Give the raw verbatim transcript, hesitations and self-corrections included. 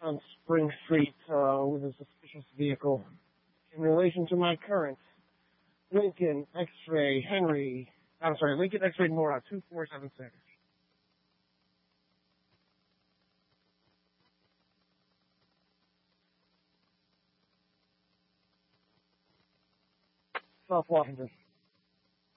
on Spring Street uh, with a suspicious vehicle in relation to my current Lincoln X-Ray Henry. I'm sorry, Lincoln X-Ray Nora two four seven six. South Washington.